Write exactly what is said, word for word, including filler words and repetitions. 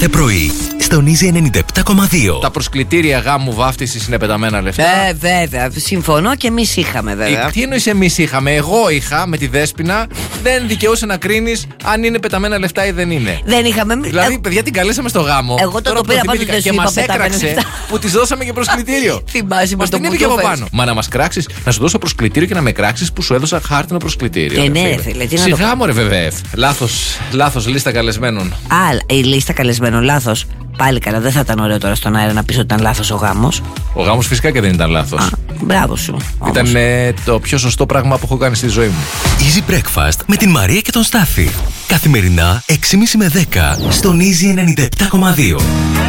κάθε πρωί στον Easy ενενήντα επτά κόμμα δύο. Τα προσκλητήρια γάμου βάφτισης είναι πεταμένα λεφτά. Ε, βέβαια. Συμφωνώ και εμείς είχαμε, βέβαια. Ε, τι εννοείς εμείς είχαμε? Εγώ είχα με τη Δέσποινα. Δεν δικαιούσε να κρίνεις αν είναι πεταμένα λεφτά ή δεν είναι. Δεν είχαμε. Δηλαδή, παιδιά, την καλέσαμε στο γάμο. Εγώ το, το πήρα πάνω και, και μας έκραξε που της δώσαμε και προσκλητήριο. Θυμάσαι μας την είπε από πάνω. Μα να μας κράξεις, να σου δώσω προσκλητήριο και να με κράξεις που σου έδωσα χάρτινο προσκλητήριο. Ε, ναι, φίλε, τι να το σιγά μωρέ, βέβαια. Λάθος, λάθος λίστα καλεσμένων. Α, η λίστα καλεσμένων, λάθος. Πάλι καλά, δεν θα ήταν ωραίο τώρα στον αέρα να πεις ότι ήταν λάθος ο γάμος. Ο γάμος φυσικά και δεν ήταν λάθος. Α, μπράβο σου. Ήταν ε, το πιο σωστό πράγμα που έχω κάνει στη ζωή μου. Easy Breakfast με την Μαρία και τον Στάφη. Καθημερινά έξι και μισή με δέκα στον Easy ενενήντα επτά κόμμα δύο.